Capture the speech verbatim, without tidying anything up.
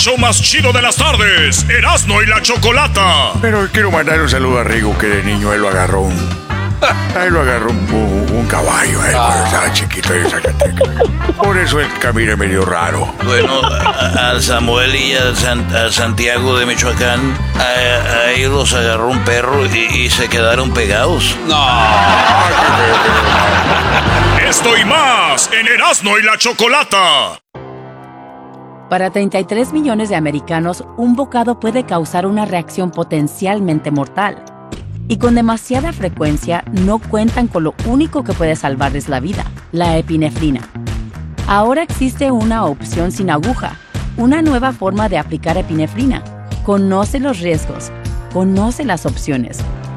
show más chido de las tardes, Erasmo y la Chocolata. Pero quiero mandar un saludo a Rigo, que de niño él lo agarró un... Ahí lo agarró un, un, un caballo, él, cuando estaba chiquito de Zacatecas. Por eso el camino medio raro. Bueno, a, a Samuel y a, San, a Santiago de Michoacán, a, a ellos los agarró un perro y, y se quedaron pegados. No. Esto y más en Erasmo y la Chocolata. Para treinta y tres millones de americanos, un bocado puede causar una reacción potencialmente mortal. Y con demasiada frecuencia no cuentan con lo único que puede salvarles la vida, la epinefrina. Ahora existe una opción sin aguja, una nueva forma de aplicar epinefrina. Conoce los riesgos, conoce las opciones,